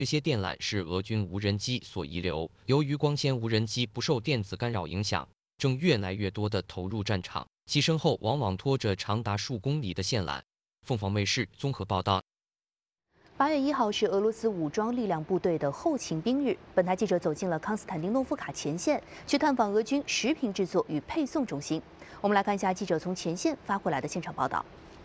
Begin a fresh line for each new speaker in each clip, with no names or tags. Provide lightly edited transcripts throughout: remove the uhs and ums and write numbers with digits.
这些电缆是俄军无人机所遗留。由于光纤无人机不受电子干扰影响，正越来越多地投入战场，其身后往往拖着长达数公里的线缆。凤凰卫视综合报道。
8月1号是俄罗斯武装力量部队的后勤兵日。本台记者走进了康斯坦丁诺夫卡前线，去探访俄军食品制作与配送中心。我们来看一下记者从前线发回来的现场报道。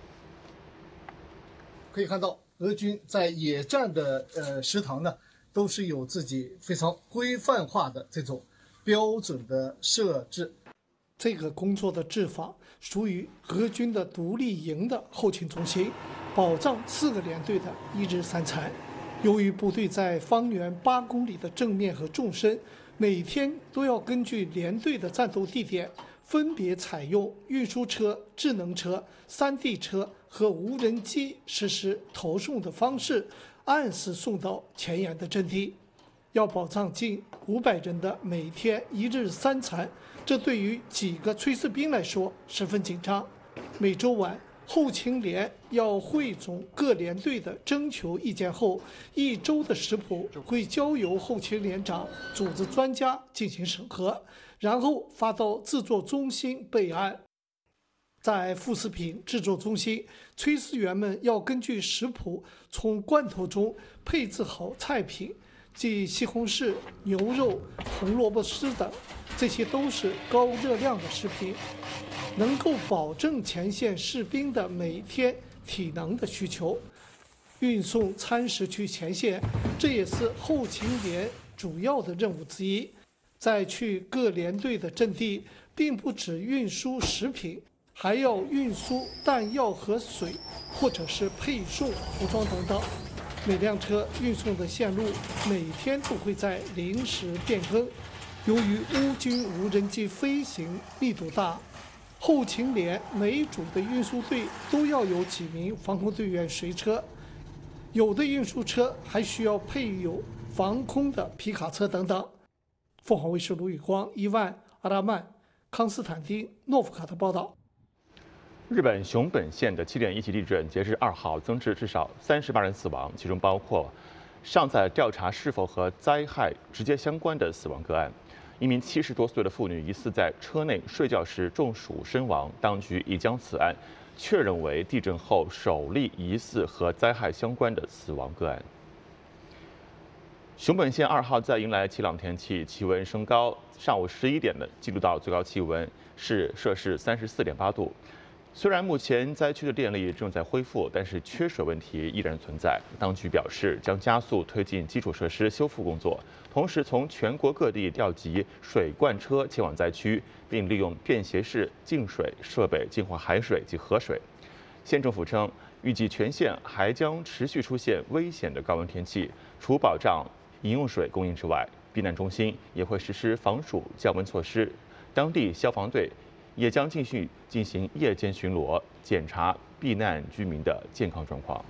可以看到，俄军在野战的食堂呢，都是有自己非常规范化的这种标准的设置。这个工作的制法属于俄军的独立营的后勤中心，保障4个连队的一日三餐。由于部队在方圆8公里的正面和纵深，每天都要根据连队的战斗地点，分别采用运输车、智能车、3D 车和无人机实施投送的方式，按时送到前沿的阵地。要保障近500人的每天一日三餐，这对于几个炊事兵来说十分紧张。每周晚，后勤连要汇总各连队的征求意见后，1周的食谱会交由后勤连长组织专家进行审核，然后发到制作中心备案。在副食品制作中心，炊事员们要根据食谱从罐头中配置好菜品，即西红柿、牛肉、红萝卜丝等，这些都是高热量的食品，能够保证前线士兵的每天体能的需求。运送餐食去前线，这也是后勤连主要的任务之一。在去各连队的阵地，并不只运输食品，还要运输弹药和水，或者是配送服装等等。每辆车运送的线路每天都会在临时变更。由于乌军无人机飞行密度大，后勤连每组的运输队都要有几名防空队员随车，有的运输车还需要配有防空的皮卡车等等。凤凰卫视卢宇光、伊万、阿拉曼、康斯坦丁诺夫卡的报道。
日本熊本县的7.1级地震，截至2号增至至少38人死亡，其中包括尚在调查是否和灾害直接相关的死亡个案。一名70多岁的妇女疑似在车内睡觉时中暑身亡，当局已将此案确认为地震后首例疑似和灾害相关的死亡个案。熊本县2号再迎来晴朗天气，气温升高，上午11点的记录到最高气温是摄氏34.8度。虽然目前灾区的电力正在恢复，但是缺水问题依然存在。当局表示将加速推进基础设施修复工作，同时从全国各地调集水罐车前往灾区，并利用便携式净水设备净化海水及河水。县政府称，预计全县还将持续出现危险的高温天气，除保障饮用水供应之外，避难中心也会实施防暑降温措施。当地消防队也将继续进行夜间巡逻，检查避难居民的健康状况。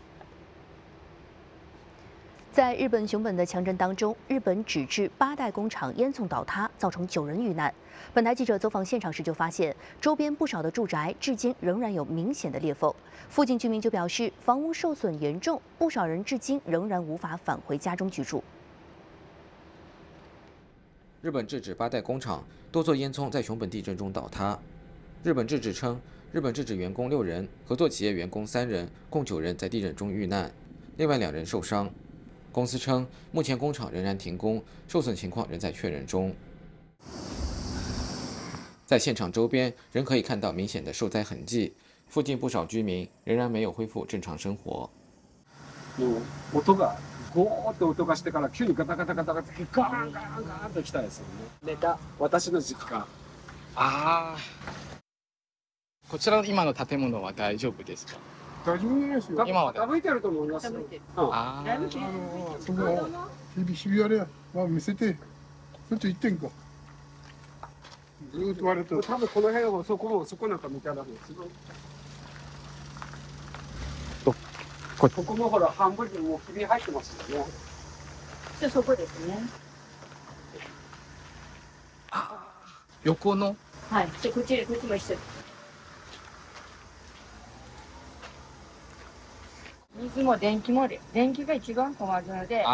在日本熊本的强震当中，日本纸质8代工厂烟囱倒塌，造成9人遇难。本台记者走访现场时就发现，周边不少的住宅至今仍然有明显的裂缝。附近居民就表示，房屋受损严重，不少人至今仍然无法返回家中居住。
日本制纸8代工厂多座烟囱在熊本地震中倒塌。日本制纸称，日本制纸员工6人，合作企业员工3人，共9人在地震中遇难，另外2人受伤。公司称，目前工厂仍然停工，受损情况仍在确认中。在现场周边仍可以看到明显的受灾痕迹，附近不少居民仍然没有恢复正常生活。
音がゴーって音がしてから急にガタガタガタガタガーンガーンガーンと来たですよね。私の実家。
ああ。こちらの今の建物は大丈夫ですか？
大丈夫ですよ。
今は
傾いてると思います。
ああ。
そこひび割れは見せて、そっち行ってんか。ずっと割れてる。多分この辺はそこなんか見たらです。ここもほら半分にもうひび入ってますよね。
そこですね。
横の。
はい。こっちも一緒。水も電気が一番困るので。